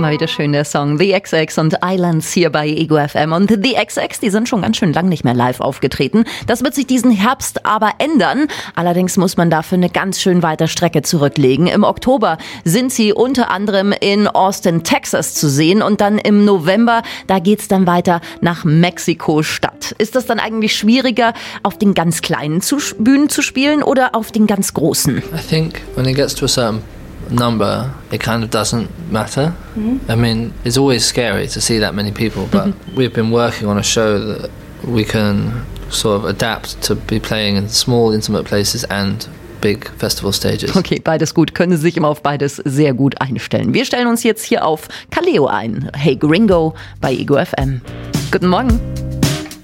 Immer wieder schön der Song The XX und Islands hier bei Ego FM. Und The XX, die sind schon ganz schön lang nicht mehr live aufgetreten. Das wird sich diesen Herbst aber ändern. Allerdings muss man dafür eine ganz schön weite Strecke zurücklegen. Im Oktober sind sie unter anderem in Austin, Texas zu sehen. Und dann im November, da geht's dann weiter nach Mexiko-Stadt. Ist das dann eigentlich schwieriger, auf den ganz kleinen Bühnen zu spielen oder auf den ganz großen? I think when it gets to a certain number, it kind of doesn't matter. I mean, it's always scary to see that many people, but we've been working on a show that we can sort of adapt to be playing in small, intimate places and big festival stages. Okay, beides gut. Können Sie sich immer auf beides sehr gut einstellen. Wir stellen uns jetzt hier auf Kaleo ein. Hey Gringo bei Ego FM. Guten Morgen.